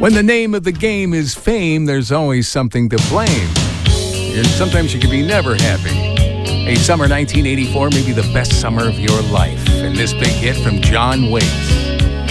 When the name of the game is fame, there's always something to blame. And sometimes you can be never happy. A summer 1984 may be the best summer of your life. And this big hit from John Waite.